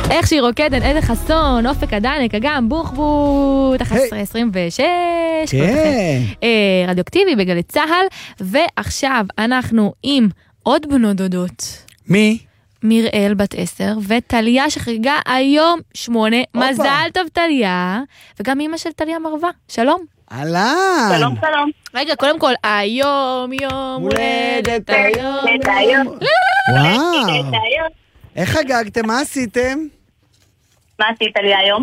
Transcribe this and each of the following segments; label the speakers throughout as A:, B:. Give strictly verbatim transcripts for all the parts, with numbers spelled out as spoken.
A: איך שהיא רוקדת, איזה חסון, אופק הדנק, אגם, בוחבוט, אחת עשרה עשרים ושש, רדיוקטיבי בגלי צהל, ועכשיו אנחנו עם עוד בנות דודות.
B: מי?
A: מיראל בת עשר, וטליה שחגגה היום שמונה, מזל טוב טליה, וגם אמא של טליה מרווה, שלום.
B: אהלן.
C: שלום, שלום.
A: רגע, קודם כל, היום יום הולדת היום.
B: וואו. איך חגגתם? מה עשיתם?
C: מה עשית לי היום?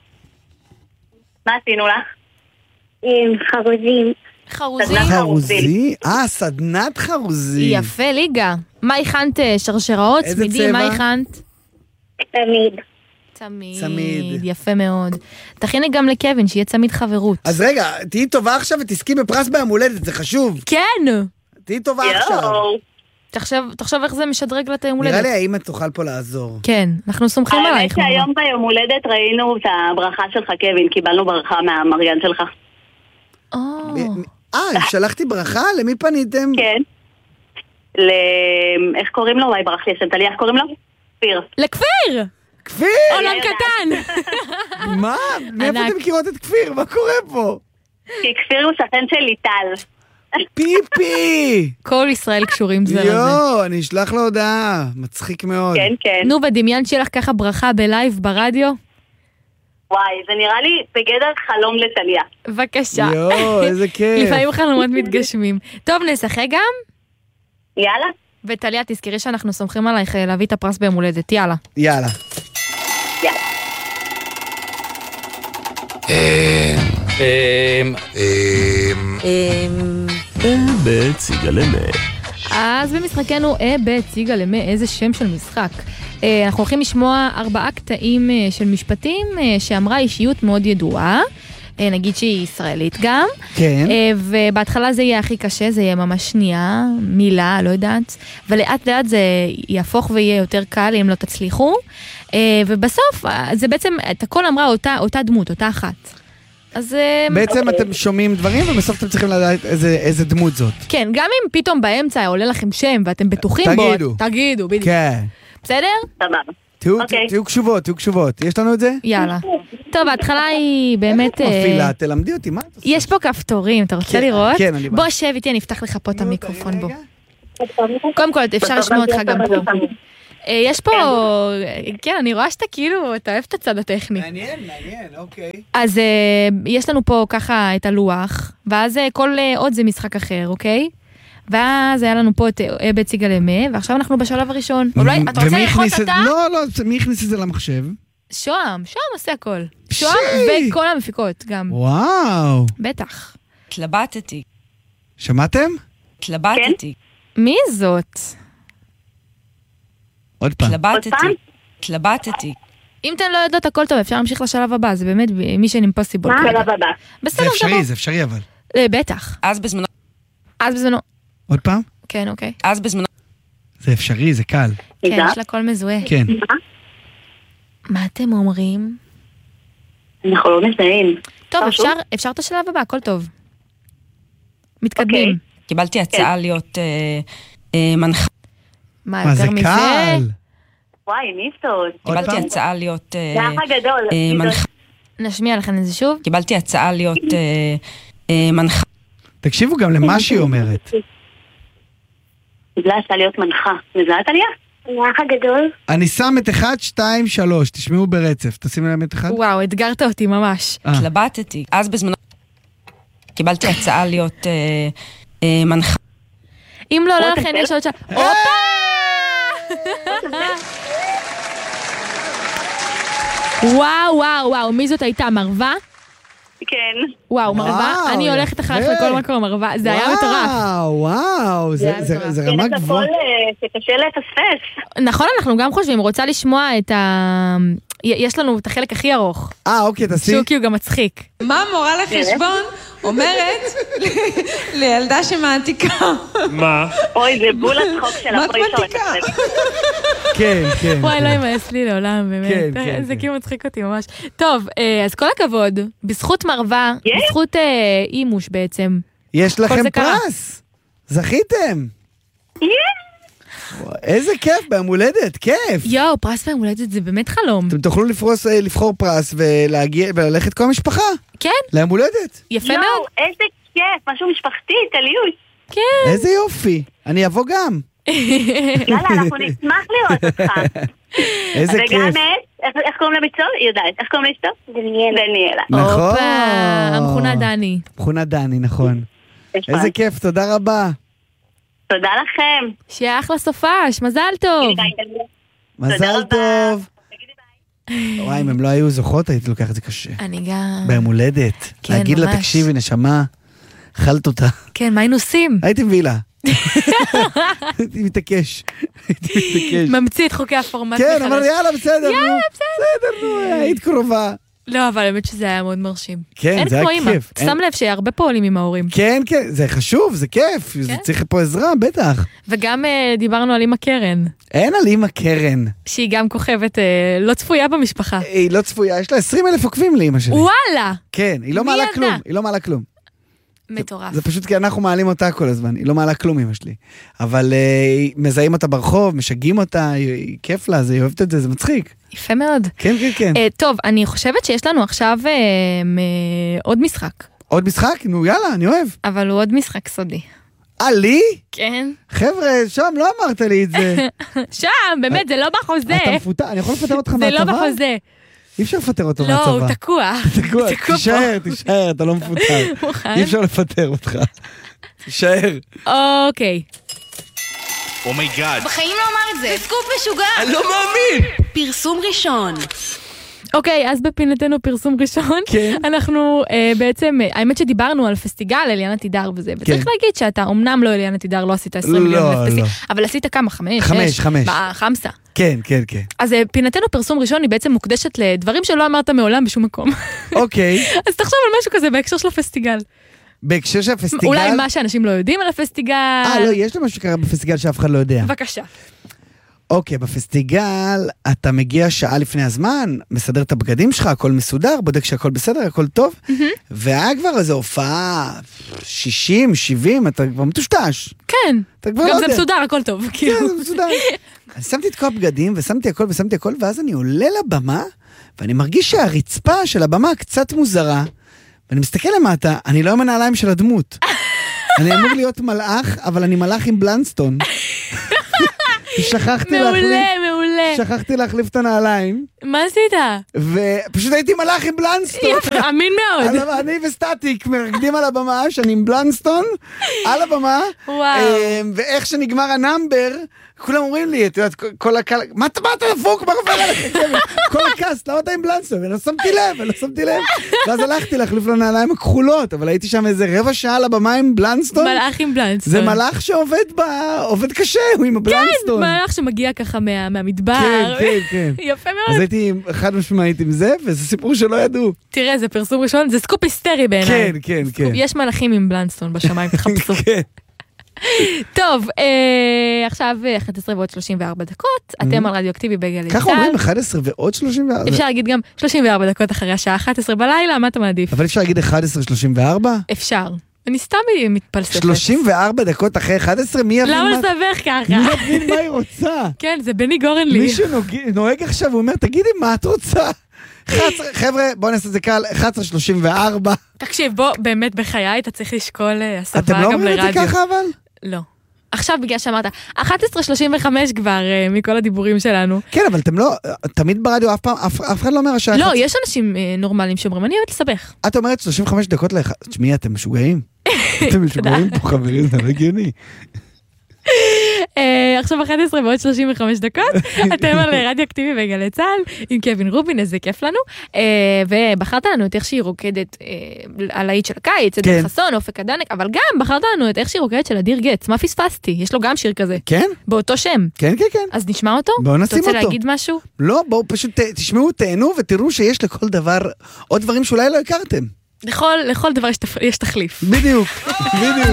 C: מה עשינו לך?
D: עם חרוזים.
A: חרוזים.
B: חרוזי? אה, סדנת חרוזי.
A: יפה, ליגה. מה הכנת? שרשראות?
B: איזה
A: צמידים?
B: צבע?
A: מה הכנת?
D: תמיד.
A: צמיד.
B: צמיד.
A: יפה מאוד. תכיני גם לקווין, שיהיה צמיד חברות.
B: אז רגע, תהיי טובה עכשיו ותזכי בפרס ביום הולדת, זה חשוב.
A: כן!
B: תהיי טובה עכשיו.
C: יואו.
A: תחשב, תחשב איך זה משדרג לה את היום הולדת.
B: נראה לי האמא תוכל פה לעזור.
A: כן, אנחנו סומכים
C: האמת
A: עלייך. מורה.
C: שהיום ביום הולדת ראינו את הברכה שלך, קווין, קיבלנו ברכה מהמריין שלך.
A: או.
B: מ- מ- אה, שלחתי ברכה? למי פניתם?
C: כן. ל... איך קוראים לו? וואי, ברח לי השם, טליה, איך קוראים לו? כפיר.
A: לכפיר!
B: כפיר!
A: עולם קטן!
B: מה? מאיפה
A: ענק.
B: אתם מכירות את כפיר? מה קורה פה?
C: כי כפיר הוא שכן של ליטל.
B: פיפי!
A: כל ישראל קשורים זה לזה.
B: יואו, אני אשלח לו הודעה. מצחיק מאוד.
C: כן, כן.
A: נו, בדמיין שלך ככה ברכה בלייב ברדיו?
C: וואי, זה נראה לי בגדר חלום לטליה.
A: בבקשה.
B: יואו, איזה כיף.
A: לפעמים חלומות מתגשמים. טוב, נשחק גם?
C: יאללה.
A: וטליה, תזכרי שאנחנו סומכים עלייך להביא את הפרס ביום הולדת. יאללה.
B: יאללה.
C: יאללה.
E: בציגלמה.
A: אז במשחקנו אה בציגה למה, איזה שם של משחק. אה, אנחנו הולכים לשמוע ארבעה קטעים אה, של משפטים אה, שאמרה אישיות מאוד ידועה. אה, נגיד שהיא ישראלית גם.
B: כן.
A: אה, ובהתחלה זה יהיה הכי קשה, זה יהיה ממש שנייה, מילה, לא יודעת. ולאט לאט זה יהפוך ויהיה יותר קל אם לא תצליחו. אה, ובסוף אה, זה בעצם, את הכל אמרה אותה, אותה דמות, אותה אחת. אז...
B: בעצם אתם שומעים דברים ובסוף אתם צריכים לדעת איזה, איזה דמות זאת.
A: כן, גם אם פתאום באמצע עולה לכם שם ואתם בטוחים בו,
B: תגידו.
A: תגידו, בדיוק.
B: כן.
A: בסדר?
C: סבבה.
B: תהיו,
C: אוקיי.
B: תהיו קשובות, תהיו קשובות. יש לנו את זה?
A: יאללה. טוב, ההתחלה היא באמת... אה,
B: מפעילה, תלמדי אותי, מה את עושה?
A: יש פה כפתורים, אתה רוצה
B: כן,
A: לראות?
B: כן, אני בא.
A: בוא שב איתי, אני אפתח לך פה את המיקרופון בו.
B: רגע.
A: קודם כל, אפשר לשמוע אותך גם פה. אה, יש פה... כן, אני רואה שאתה כאילו, אתה אוהב את הצד הטכני.
B: מעניין, מעניין, אוקיי.
A: אז אה, יש לנו פה ככה את הלוח, ואז אה, כל אה, עוד זה משחק אחר, אוקיי? ואז היה לנו פה את אה, בציגה למה, ועכשיו אנחנו בשלב הראשון. אולי, אתה רוצה
B: ומי
A: ללחוץ
B: הכניס את-
A: אתה?
B: לא, לא, מי הכניס את זה למחשב?
A: שוהם, שוהם עושה הכל.
B: פשי!
A: שוהם וכל המפיקות גם.
B: וואו.
A: בטח.
F: התלבטתי,
B: שמעתם?
F: התלבטתי,
A: מי זאת?
B: עוד פעם.
F: התלבטתי,
C: עוד פעם?
F: התלבטתי.
A: אם אתן לא יודעות הכל טוב, אפשר להמשיך לשלב הבא, זה באמת מישן אימפוסיבול.
C: שלב הבא.
B: זה
A: בסדר,
B: אפשרי,
A: טוב.
B: זה אפשרי אבל.
A: אה, בטח.
F: אז בזמנו,
A: אז בזמנו.
B: עוד פעם?
A: כן, אוקיי.
F: אז בזמנו,
B: זה אפשרי, זה קל.
A: כן,
C: ניגע?
A: יש לה קול מזוהה.
B: כן.
A: מה אתם אומרים?
C: אנחנו לא מזהים.
A: טוב,
C: משהו?
A: אפשר, אפשר את השלב הבא, הכל טוב. מתקדמים.
F: קיבלתי הצעה להיות אה, אה, מנחה,
A: מה,
B: מה, זה
A: יותר מזה?
B: קל.
C: וואי, ניסטות.
B: עוד
F: קיבלתי
B: פעם?
F: הצעה להיות אה,
C: זה האח הגדול.
F: אה, מנחה,
A: נשמיע לכם את זה שוב.
F: קיבלתי הצעה להיות אה, אה, מנחה,
B: תקשיבו גם למה שהיא אומרת.
C: קיבלה הצעה להיות מנחה. מזהה טליה?
D: האח הגדול.
B: אני שם את אחד, שתיים, שלוש. תשמעו ברצף. תשימו להם את אחד.
A: וואו, אתגרת אותי ממש.
B: אה.
F: התלבטתי, אז בזמנו, קיבלתי הצעה להיות אה, אה, מנחה,
A: אם לא עולה לכם, יש עוד שעה. הופה! וואו, וואו, וואו, מי זאת הייתה? מרווה?
C: כן.
A: וואו, מרווה?
B: וואו,
A: אני הולכת אחריך
B: יפה.
A: לכל מקום, מרווה. זה היה מטורף.
B: וואו, וואו. זה-
A: היה
B: זה-
A: מטורף.
B: זה רמה
C: כן, את
B: גבוהה.
C: הכל אה, שקשה לפספס.
A: נכון, אנחנו גם חושבים, רוצה לשמוע את ה... יש לנו את החלק הכי ארוך.
B: אה, אוקיי, תעשי.
A: שוקי הוא גם מצחיק.
G: מה המורה לחשבון אומרת לילדה שמעתיקה?
C: אוי, זה בול הצחוק של הפרישה.
G: מתמטיקה.
B: כן, כן.
A: וואי,
B: כן.
A: לא ימאס לי לעולם, באמת.
B: כן, כן,
A: זה
B: כן.
A: כאילו מצחיק אותי ממש. טוב, אה, אז כל הכבוד, בזכות מרווה,
C: יש?
A: בזכות אה, אימוש בעצם.
B: יש
A: כל
B: לכם
A: זה קרה.
B: פרס. זכיתם. איזה כיף, ביום הולדת, כיף.
A: יואו, פרס ביום הולדת זה באמת חלום.
B: אתם תוכלו לפרוס, לבחור פרס ולהגיע, וללכת כל המשפחה.
A: כן.
B: ליום הולדת.
A: יפה
C: יואו,
A: מאוד.
C: איזה כיף, משהו משפחתי, תליוי.
A: כן.
B: איזה יופי. אני אבוא גם.
C: יאללה, אנחנו נשמח לראות אותך.
B: איזה כיף.
C: וגם איך איך קוראים לביצוע? היא יודעת. איך קוראים לאשתו? דניאלה. דניאלה.
B: נכון.
A: הופה, המכונה דני.
B: מכונה דני, נכון. איזה כיף, תודה רבה.
C: תודה לכם.
A: שיהיה אחלה סופש, מזל טוב.
B: מזל טוב. וואי, אם הם לא היו זוכות, הייתי לוקח את זה קשה.
A: אני גם...
B: ביום הולדת.
A: כן,
B: להגיד לה,
A: ממש.
B: תקשיבי, נשמה, אכלת אותה.
A: כן, מה היינו עושים?
B: הייתי מביא לה. הייתי מתעקש. הייתי מתעקש.
A: ממציא את חוקי הפורמט.
B: כן,
A: מחדש.
B: אמר יאללה, בסדר, נו. בסדר, נו, היית קרובה.
A: לא, אבל האמת שזה היה מאוד מרשים.
B: כן, זה
A: אין כמו
B: היה
A: אמא.
B: כיף.
A: שם לב שהרבה פה עולים עם ההורים.
B: כן, כן, זה חשוב, זה כיף. זה צריך פה עזרה, בטח.
A: וגם אה, דיברנו על אמא קרן,
B: אין על אמא קרן.
A: שהיא גם כוכבת אה, לא צפויה במשפחה.
B: היא לא צפויה, יש לה עשרים אלף עוקבים לאמא שלי.
A: וואלה!
B: כן, היא לא
A: מי
B: מעלה
A: ידע?
B: כלום, היא לא מעלה כלום.
A: מטורף.
B: זה פשוט כי אנחנו מעלים אותה כל הזמן, היא לא מעלה כלום אמא שלי. אבל uh, מזהים אותה ברחוב, משגעים אותה, היא, היא כיף לה, זה, היא אוהבת את זה, זה מצחיק.
A: יפה מאוד.
B: כן, כן, כן.
A: אה, טוב, אני חושבת שיש לנו עכשיו אה, מ- עוד משחק,
B: עוד משחק? נו יאללה, אני אוהב.
A: אבל הוא עוד משחק סודי.
B: אה, לי?
A: כן.
B: חבר'ה, שם לא אמרת לי את זה.
A: שם, באמת, זה לא בחוזה.
B: אתה מפוטר, אני יכול לפטר אותך
A: זה
B: מהצבא?
A: לא בחוזה.
B: אי אפשר לפטר אותו
A: לא,
B: מהצבא.
A: הוא תקוע.
B: תקוע,
A: תקוע
B: תישאר, תישאר, אתה לא מפוטר.
A: מוכן?
B: אי אפשר לפטר אותך. תישאר.
A: אוקיי.
E: אומייגאד.
H: בחיים לא אמר את זה. זה סקופ משוגע.
E: אני לא מאמין!
H: פרסום ראשון.
A: אוקיי, אז בפינתנו פרסום ראשון,
B: כן.
A: אנחנו אה, בעצם, אה, האמת שדיברנו על פסטיגל, אליאנה תידר וזה, וצריך
B: כן.
A: להגיד שאתה, אמנם לא אליאנה תידר, לא עשית עשרים מיליון
B: לא,
A: לפסטיגל,
B: לא.
A: אבל עשית כמה? חמש?
B: חמש,
A: שש?
B: חמש.
A: מה, חמסה.
B: כן, כן, כן.
A: אז אה, פינתנו פרסום ראשון היא בעצם מוקדשת לדברים שלא אמרת מעולם בשום מקום.
B: אוקיי.
A: אז תחשוב על משהו כזה בהקשר של הפסטיגל.
B: בהקשר של הפסטיגל...
A: אולי מה שאנשים לא יודעים על הפסטיגל.
B: אה, לא, יש לו משהו שקרה בפסטיגל שאף אחד לא יודע.
A: בבקשה.
B: אוקיי, בפסטיגל אתה מגיע שעה לפני הזמן, מסדר את הבגדים שלך, הכל מסודר, בודק שהכל בסדר, הכל טוב, והיה כבר איזו הופעה שישים, שבעים, אתה כבר מטושטש.
A: כן.
B: אתה כבר לא
A: גם
B: יודע.
A: זה מסודר, הכל טוב.
B: כן, זה מסודר. אני שמתי את כל הבגדים, ושמתי הכל, ושמתי הכל, ואז אני עולה לבמה, ואני מרגיש שהרצפה של הבמה קצת מוזרה, ואני מסתכל למטה, אני לא עם הנעליים של הדמות. אני אמור להיות מלאך, אבל אני מלאך עם בלנסטון. שכחתי להחליף,
A: מעולה, מעולה.
B: שכחתי להחליף את הנעליים,
A: מה עשית?
B: ופשוט הייתי מלאך עם בלנסטון.
A: יפה, אמין מאוד.
B: אז אני וסטטיק מרקדים על הבמה, שאני עם בלנסטון, על הבמה,
A: וואו.
B: אה, ואיך שנגמר הנאמבר, כולם אומרים לי, את יודעת, כל הקהל, מה אתה באת לפוק, מה עובר עליך? כל הקאסט, למה אתה עם בלנסטון? ולא שמתי לב, ולא שמתי לב. ואז הלכתי להחליף לנעליים הכחולות, אבל הייתי שם איזה רבע שעה על הבמה עם בלנסטון.
A: מלאך עם בלנסטון.
B: זה מלאך שעובד ב... עובד קשה, הוא עם הבלנסטון.
A: מלאך שמגיע ככה מה- מהמדבר.
B: כן, כן, כן.
A: יפה
B: אז
A: מאוד.
B: הייתי חד משמעית עם זה, וזה סיפור שלא ידעו.
A: תראה, זה פרסום ראשון, זה סקופ היסטרי בעיניי.
B: כן, כן, כן.
A: יש מלאכים עם בלנסטון בשמיים, תחפשו.
B: כן.
A: טוב, אה, עכשיו אחת עשרה ועוד שלושים וארבע דקות, אתם על רדיואקטיבי בגלי
B: ככה
A: צה"ל.
B: אומרים אחת עשרה ועוד שלושים וארבע.
A: אפשר להגיד גם שלושים וארבע דקות אחרי השעה אחת עשרה בלילה, מה אתה מעדיף?
B: אבל אפשר להגיד אחת עשרה שלושים וארבע?
A: אפשר. אני סתם מתפלספת.
B: שלושים וארבע דקות אחרי אחת עשרה? מי יבין
A: למה
B: מה...
A: לסבך ככה?
B: מי יבין מה היא רוצה?
A: כן, זה בני גורנלי.
B: מי שנוהג עכשיו ואומר, תגידי מה את רוצה? אחת עשרה, חבר'ה, בואו נעשה את זה קל, אחת עשרה שלושים וארבע.
A: תקשיב, בוא, באמת בחיי אתה צריך לשקול אה, הסבה
B: אתם
A: גם
B: לא
A: לרדיו.
B: אומרים את זה ככה אבל?
A: לא. עכשיו בגלל שאמרת, אחת עשרה שלושים וחמש כבר אה, מכל הדיבורים שלנו.
B: כן, אבל אתם לא, תמיד ברדיו אף פעם, אף אף אחד לא אומר השעה.
A: לא,
B: אחת-
A: יש אנשים אה, נורמליים שאומרים, אני אוהבת לסבך.
B: את אומרת שלושים וחמש דקות לאחד, תשמעי, אתם משוגעים? אתם משוגעים פה חברים, זה לא הגיוני.
A: אה, עכשיו אחת עשרה ועוד שלושים וחמש דקות, אתם על רדיואקטיבי בגלי צה"ל, עם קווין רובין, איזה כיף לנו, אה, ובחרת לנו את איך שהיא רוקדת אה, על האית של הקיץ, עדן
B: כן.
A: חסון, אופק הדנק, אבל גם בחרת לנו את איך שהיא רוקדת של אדיר גץ, מה פספסתי? יש לו גם שיר כזה,
B: כן?
A: באותו שם.
B: כן, כן, כן.
A: אז נשמע אותו?
B: בואו נשים
A: אתה רוצה
B: אותו.
A: להגיד משהו?
B: לא, בואו פשוט ת- תשמעו, תהנו ותראו שיש לכל דבר עוד דברים שאולי לא הכרתם.
A: לכל, לכל דבר יש, תפ... יש תחליף.
B: בדיוק, בדיוק.